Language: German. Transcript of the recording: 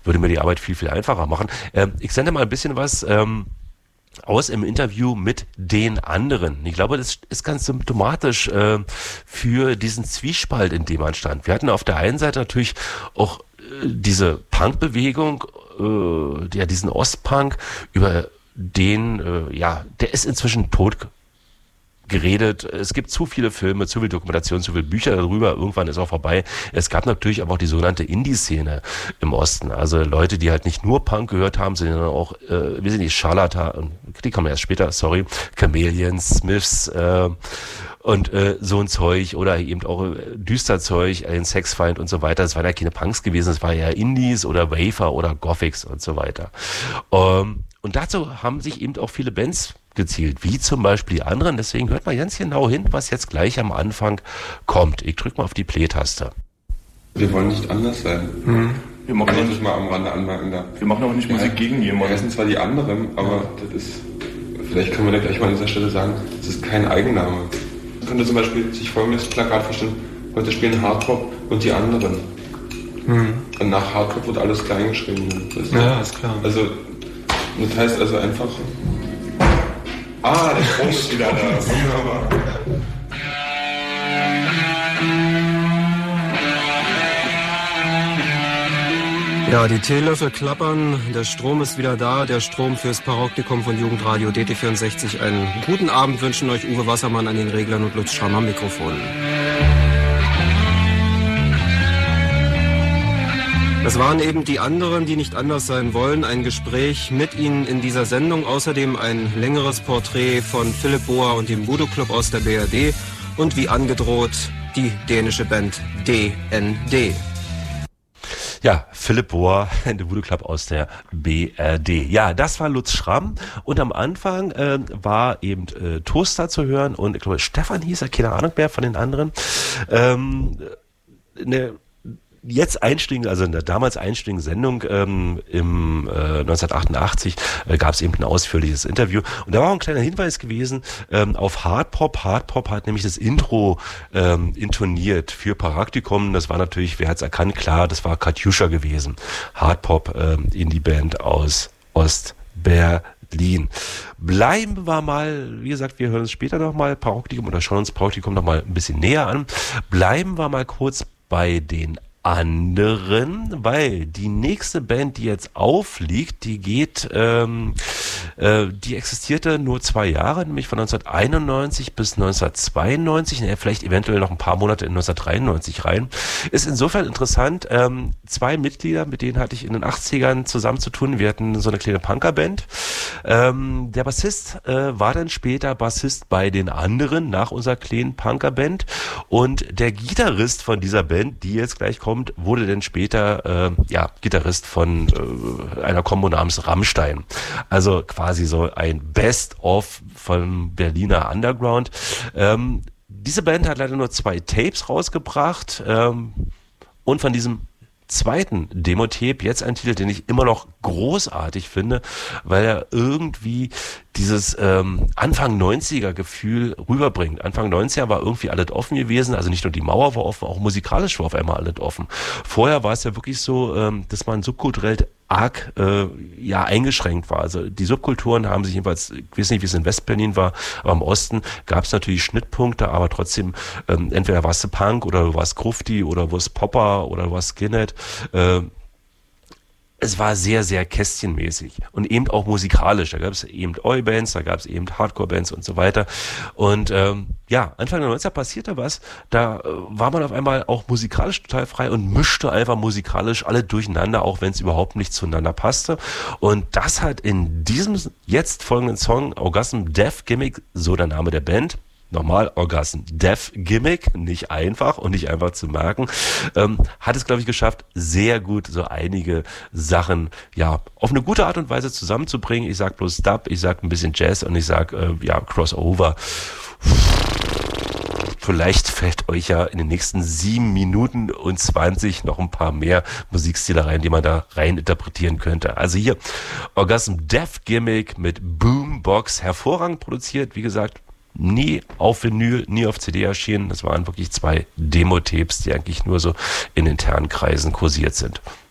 würde mir die Arbeit viel, viel einfacher machen. Ich sende mal ein bisschen was aus im Interview mit den anderen. Ich glaube, das ist ganz symptomatisch für diesen Zwiespalt, in dem man stand. Wir hatten auf der einen Seite natürlich auch diese Punkbewegung, diesen Ostpunk, über den, der ist inzwischen tot geredet. Es gibt zu viele Filme, zu viel Dokumentation, zu viele Bücher darüber. Irgendwann ist auch vorbei. Es gab natürlich aber auch die sogenannte Indie-Szene im Osten. Also Leute, die halt nicht nur Punk gehört haben, sondern auch, wir sind die Scharlatan, die kommen erst später, Chameleons, Smiths, und so ein Zeug oder eben auch Düsterzeug, ein Sexfeind und so weiter. Das waren ja keine Punks gewesen, das war ja Indies oder Wafer oder Gothics und so weiter. Und dazu haben sich eben auch viele Bands gezielt, wie zum Beispiel die anderen. Deswegen hört mal ganz genau hin, was jetzt gleich am Anfang kommt. Ich drücke mal auf die Play-Taste. Wir wollen nicht anders sein. Wir machen Kann ich das mal am Rande anmerken da. Wir machen auch nicht Musik gegen jemanden. Wir heißen zwar die anderen, aber das ist, vielleicht können wir da gleich mal an dieser Stelle sagen, das ist kein Eigenname. Man könnte zum Beispiel sich folgendes Plakat vorstellen: Heute spielen Hardtop und die anderen. Und nach Hardtop wird alles klein geschrieben. Ja, ist klar. Also, das heißt also einfach... der Strom ist wieder da. Wunderbar. Ja, die Teelöffel klappern, der Strom ist wieder da, der Strom fürs Paroptikum von Jugendradio DT64. Einen guten Abend wünschen euch Uwe Wassermann an den Reglern und Lutz Schramm am Mikrofon. Das waren eben die anderen, die nicht anders sein wollen. Ein Gespräch mit ihnen in dieser Sendung. Außerdem ein längeres Porträt von Philipp Boa und dem Voodoo Club aus der BRD. Und wie angedroht, die dänische Band DND. Ja, Philipp Boa, der Voodoo Club aus der BRD. Ja, das war Lutz Schramm und am Anfang war eben Toaster zu hören und ich glaube Stefan hieß er, keine Ahnung mehr von den anderen. Jetzt einstiegen, also in der damals einstiegen Sendung im 1988 gab es eben ein ausführliches Interview und da war auch ein kleiner Hinweis gewesen auf Hardpop. Hardpop hat nämlich das Intro intoniert für Paroptikum. Das war natürlich, wer hat's erkannt, klar, das war Katjuscha gewesen. Hardpop Indie-Band aus Ostberlin. Bleiben wir mal, wie gesagt, wir hören uns später nochmal Paroptikum oder schauen uns Paroptikum nochmal ein bisschen näher an. Bleiben wir mal kurz bei den anderen, weil die nächste Band, die jetzt aufliegt, die existierte nur 2 Jahre, nämlich von 1991 bis 1992, vielleicht eventuell noch ein paar Monate in 1993 rein. Ist insofern interessant, 2 Mitglieder, mit denen hatte ich in den 80ern zusammen zu tun. Wir hatten so eine kleine Punkerband. Der Bassist war dann später Bassist bei den anderen, nach unserer kleinen Punkerband. Und der Gitarrist von dieser Band, die jetzt gleich kommt, wurde dann später Gitarrist von einer Kombo namens Rammstein. Also quasi so ein Best-of von Berliner Underground. Diese Band hat leider nur 2 Tapes rausgebracht und von diesem zweiten Demo-Tape jetzt ein Titel, den ich immer noch großartig finde, weil er irgendwie dieses Anfang 90er Gefühl rüberbringt. Anfang 90er war irgendwie alles offen gewesen, also nicht nur die Mauer war offen, auch musikalisch war auf einmal alles offen. Vorher war es ja wirklich so, dass man subkulturell arg eingeschränkt war. Also die Subkulturen haben sich jedenfalls, ich weiß nicht, wie es in Westberlin war, aber im Osten gab es natürlich Schnittpunkte, aber trotzdem entweder warst du Punk oder du warst Grufti oder du warst Popper oder du warst Skinhead. Es war sehr, sehr kästchenmäßig und eben auch musikalisch. Da gab es eben Oi-Bands, da gab es eben Hardcore-Bands und so weiter. Und Anfang der 90er passierte was. Da war man auf einmal auch musikalisch total frei und mischte einfach musikalisch alle durcheinander, auch wenn es überhaupt nicht zueinander passte. Und das hat in diesem jetzt folgenden Song Orgasm Death Gimmick, so der Name der Band, nochmal Orgasm Death Gimmick, nicht einfach und nicht einfach zu merken, hat es, glaube ich, geschafft, sehr gut so einige Sachen auf eine gute Art und Weise zusammenzubringen. Ich sag bloß Dub, ich sag ein bisschen Jazz und ich sag Crossover. Vielleicht fällt euch ja in den nächsten 7 Minuten und 20 noch ein paar mehr Musikstile rein, die man da rein interpretieren könnte. Also hier Orgasm Death Gimmick mit Boombox, hervorragend produziert, wie gesagt, nie auf Vinyl, nie auf CD erschienen. Das waren wirklich 2 Demo-Tapes, die eigentlich nur so in internen Kreisen kursiert sind.